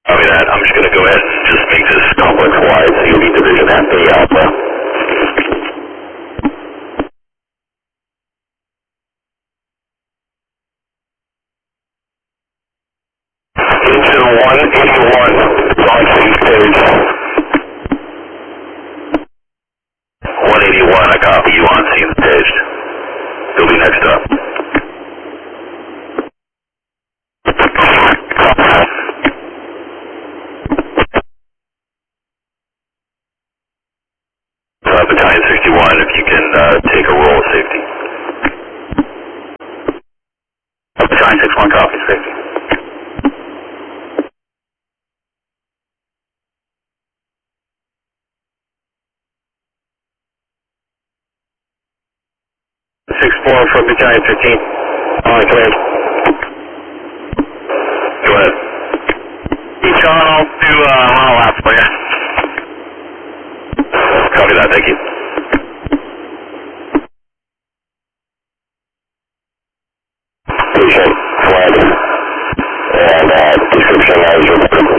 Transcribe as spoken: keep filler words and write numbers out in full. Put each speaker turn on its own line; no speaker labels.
Copy that. I'm just going to go ahead and just make this complex wide, so you'll be division F A Alpha. Engine one eighty-one, on scene stage. one eighty-one, I copy you on scene staged. You'll be next up. Uh, Battalion sixty-one, if you can uh, take a roll of safety. Uh, Battalion sixty-one, copy safety. six four from Battalion fifteen. On command. Go ahead. Each on, I'll do uh, one lap for you. Copy that, thank you. Appreciate it. And uh, description as you're